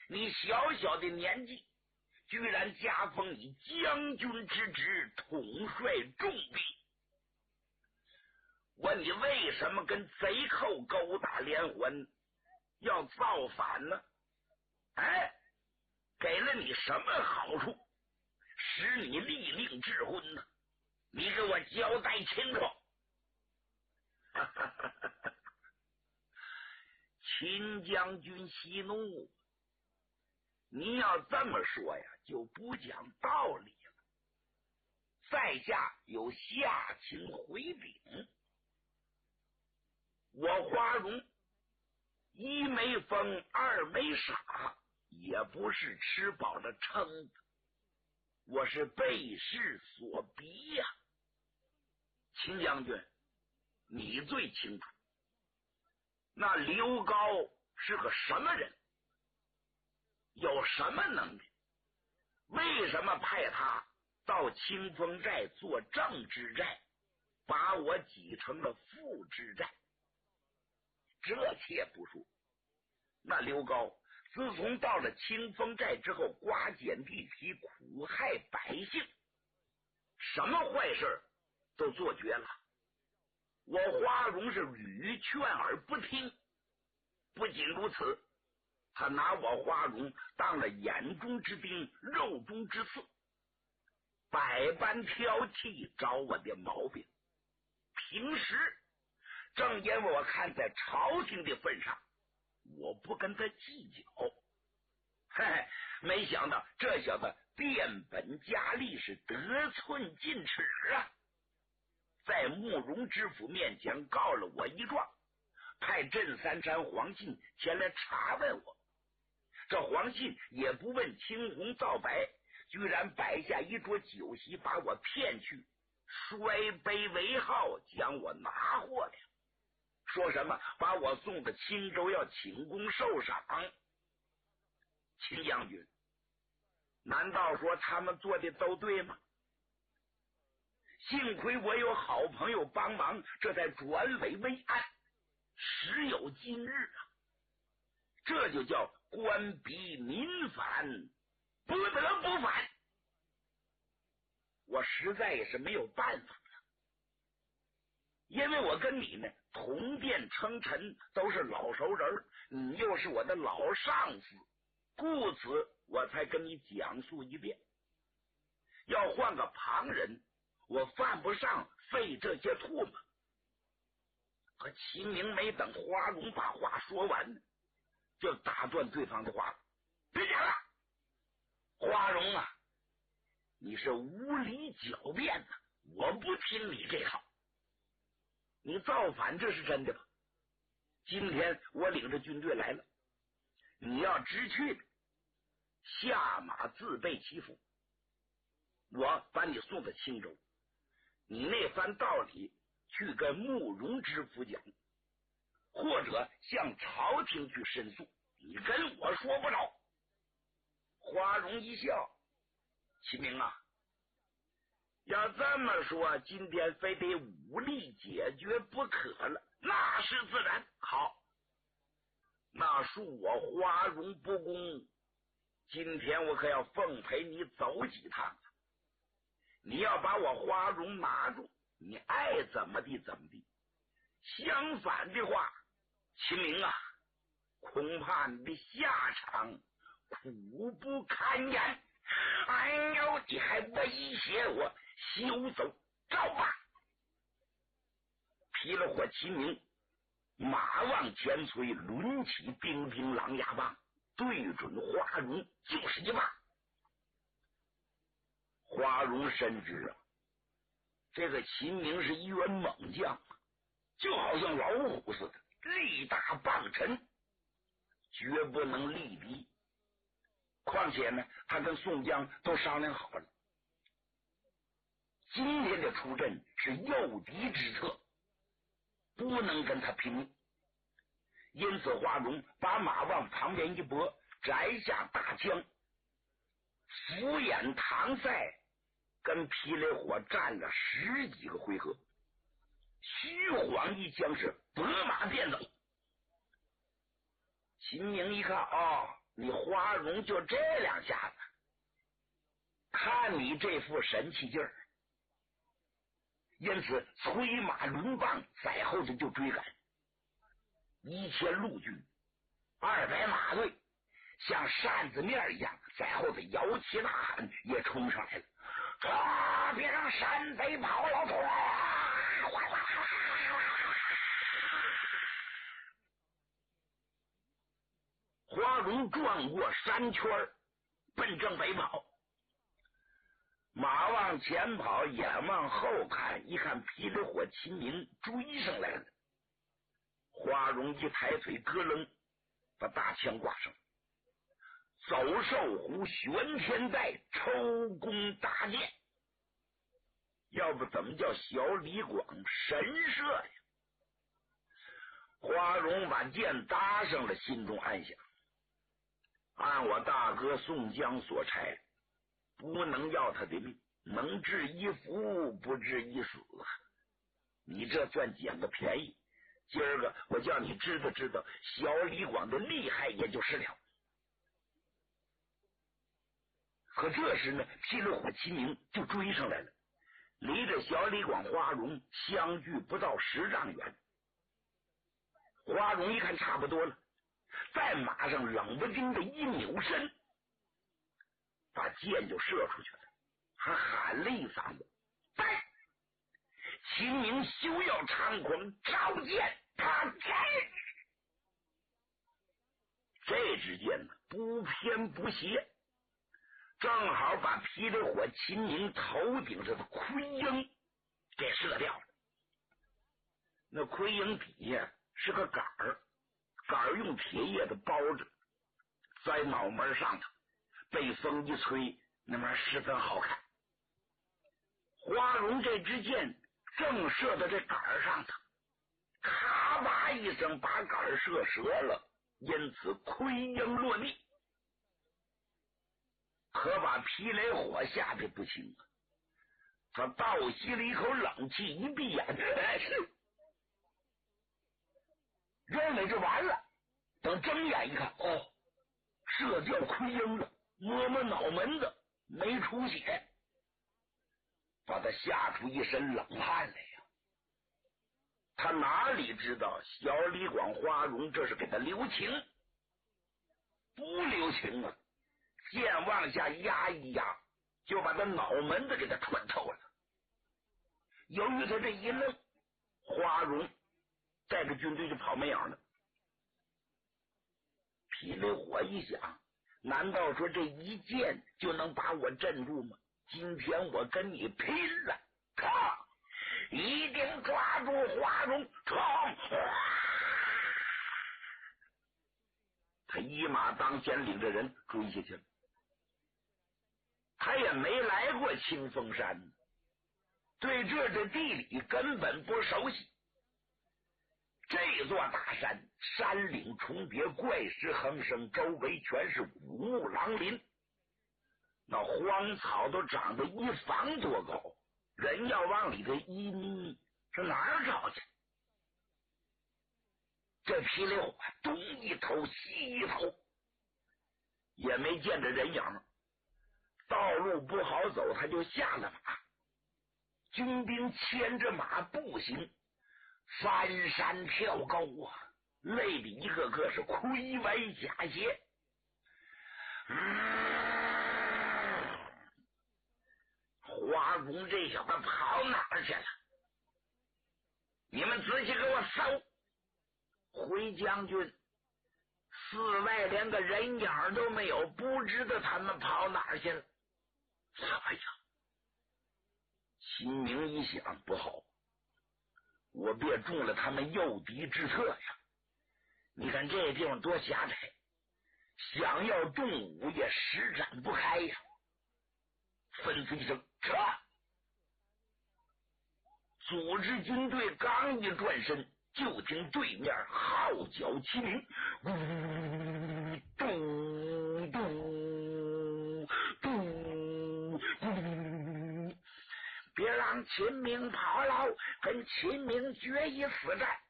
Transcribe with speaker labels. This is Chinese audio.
Speaker 1: 你小小的年纪，居然加封以将军之职，统帅重兵。问你为什么跟贼寇勾打连环，要造反呢？哎，给了你什么好处，使你立令智昏呢？你给我交代清楚。秦将军息怒，你要这么说呀，就不讲道理了。在下有下情回禀，我花荣一没疯，二没傻，也不是吃饱了撑的，我是被事所逼呀。秦将军，你最清楚，那刘高是个什么人，有什么能力？为什么派他到清风寨做正之寨，把我挤成了副之寨？这且不说，那刘高自从到了清风寨之后，刮减地皮，苦害百姓，什么坏事都做绝了。我花荣是屡劝而不听，不仅如此，他拿我花荣当了眼中之钉，肉中之刺，百般挑剔，找我的毛病。平时正因为我看在朝廷的份上，我不跟他计较。嘿，没想到这小子变本加厉，是得寸进尺啊！在慕容知府面前告了我一状，派镇三山黄信前来查问我。这黄信也不问青红皂白，居然摆下一桌酒席，把我骗去，摔杯为号，将我拿获了。说什么把我送到青州要请功受赏。秦将军，难道说他们做的都对吗？幸亏我有好朋友帮忙，这才转危为安，时有今日啊！这就叫官逼民反，不得不反。我实在也是没有办法了，因为我跟你呢同殿称臣，都是老熟人，你又是我的老上司，故此我才跟你讲述一遍。要换个旁人，我犯不上费这些唾沫。可齐明没等花荣把话说完，就打断对方的话：“别讲了，花荣啊，你是无理狡辩的，我不听你这套。你造反这是真的吧？今天我领着军队来了，你要知趣的下马自备其服，我把你送到青州，你那番道理去跟慕容知府讲，或者向朝廷去申诉，你跟我说不着。”花荣一笑：“齐明啊，要这么说，今天非得武力解决不可了，那是自然。好，那恕我花荣不公，今天我可要奉陪你走几趟。你要把我花荣拿住，你爱怎么地怎么地。相反的话，秦明啊，恐怕你的下场苦不堪言。哎呦，你还威胁我，休走，照吧！”劈了火，齐明马往前催，抡起冰冰狼牙棒，对准花荣就是一棒。花荣深知啊，这个秦明是一员猛将，就好像老虎似的，力大棒沉，绝不能力敌。况且呢，他跟宋江都商量好了，今天的出阵是诱敌之策，不能跟他拼命。因此花荣把马往旁边一拨，摘下大枪，俯眼搪塞，跟霹雳火战了10几个回合，虚晃一枪是拨马便走。秦明一看，哦， 你花荣就这两下子，看你这副神气劲儿，因此催马抡棒在后头就追赶，1000陆军200马队像扇子面一样在后头摇旗呐喊，也冲上来了。别让山贼跑了！花荣转过山圈，奔正北跑。马往前跑，眼往后看，一看霹雳火秦明追上来了。花荣一抬腿，咯楞把大枪挂上，走兽弧，玄天带，抽弓搭箭，要不怎么叫小李广神射呀？花荣把箭搭上了，心中暗想：按我大哥宋江所差，不能要他的命，能治一夫不治一死啊！你这算捡个便宜，今儿个我叫你知道知道小李广的厉害也就是了。可这时呢，霹雳火秦明就追上来了，离着小李广、花荣相距不到10丈远。花荣一看差不多了，在马上冷不丁的一扭身，把箭就射出去了，还喊了一嗓子：“来！”秦明休要猖狂，照箭！他这支箭呢，不偏不斜，正好把霹雳火秦明头顶上的盔缨给射掉了。那盔缨底下是个杆儿，杆儿用铁叶子包着，在脑门上头，被风一吹，那玩意儿十分好看。花荣这支箭正射到这杆儿上头，咔吧一声把杆儿射折了，因此盔缨落地。可把霹雷火吓得不轻啊！他倒吸了一口冷气，一闭眼，认为这完了。等睁眼一看，哦，射掉盔缨了，摸摸脑门子没出血，把他吓出一身冷汗来呀！他哪里知道小李广、花荣这是给他留情？不留情啊！剑往下压一压，就把他脑门子给他穿透了。由于他这一愣，花荣带着军队就跑没影了。霹雳火一想，难道说这一箭就能把我镇住吗？今天我跟你拼了！冲！一定抓住花荣！冲！他一马当先，领着人追下去了。他也没来过清风山，对这的地理根本不熟悉。这座大山，山岭重叠，怪石横生，周围全是古木狼林，那荒草都长得一房多高，人要往里头一眯，这哪儿找去？这霹雳火东一头西一头，也没见着人影，道路不好走，他就下了马。军兵牵着马步行，翻山跳高啊，累的一个个是盔歪甲斜。花荣这小子跑哪儿去了？你们仔细给我搜！回将军，寺外连个人影都没有，不知道他们跑哪儿去了。哎呀！秦明一想，不好，我别中了他们诱敌之策呀！你看这地方多狭窄，想要动武也施展不开呀！吩咐一声，撤！组织军队刚一转身，就听对面号角齐鸣，嘟嘟嘟嘟！别让秦明跑了，跟秦明决一死战！